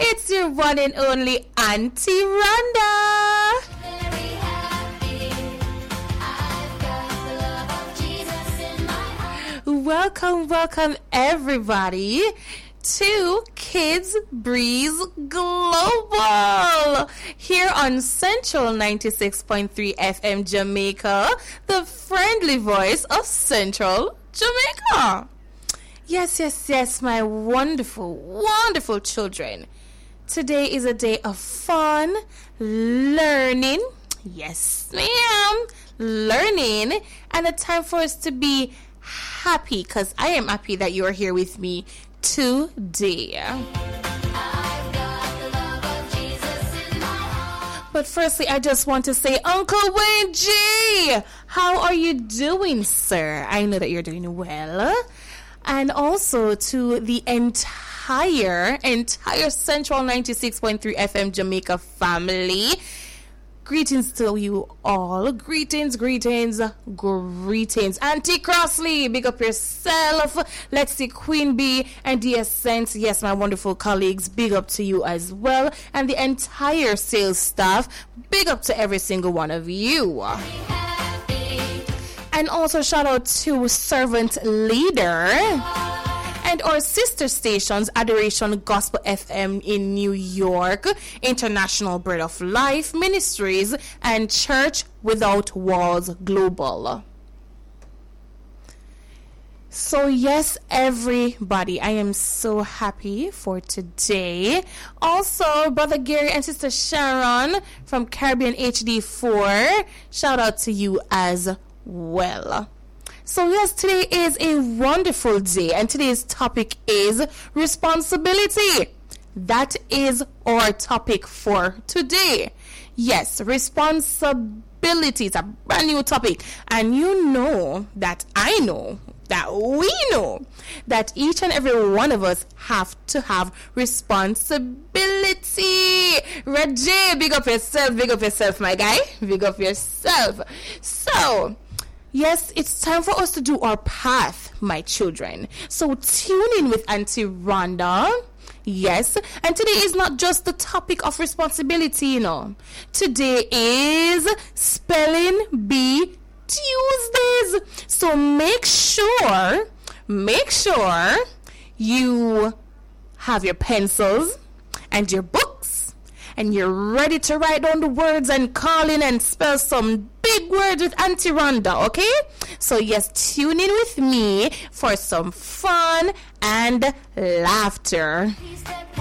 It's your one and only Auntie Rhonda. Very happy. I've got the love of Jesus in my heart. Welcome everybody to Kids Breeze Global here on Central 96.3 FM Jamaica, the friendly voice of Central Jamaica. Yes, my wonderful children. Today is a day of fun, learning. Yes, ma'am, learning, and a time for us to be happy, because I am happy that you are here with me today. But firstly, I just want to say, Uncle Wayne G, how are you doing, sir? I know that you're doing well. And also to the entire Central 96.3 FM Jamaica family. Greetings to you all. Greetings. Auntie Crossley, big up yourself. Lexi Queen Bee and the Essence. Yes, my wonderful colleagues, big up to you as well. And the entire sales staff, big up to every single one of you. And also shout out to Servant Leader and our sister stations, Adoration Gospel FM in New York, International Bread of Life Ministries, and Church Without Walls Global. So yes, everybody, I am so happy for today. Also, Brother Gary and Sister Sharon from Caribbean HD4, shout out to you as well. So yes, today is a wonderful day, and today's topic is responsibility. That is our topic for today. Yes, responsibility is a brand new topic, and you know that I know that we know that each and every one of us have to have responsibility. Reggie, big up yourself, my guy. Big up yourself. So yes, it's time for us to do our path, my children. So tune in with Auntie Rhonda. Yes, and today is not just the topic of responsibility, you know. Today is Spelling Bee Tuesdays. So make sure you have your pencils and your books, and you're ready to write down the words and call in and spell some big words with Auntie Rhonda, okay? So yes, tune in with me for some fun and laughter.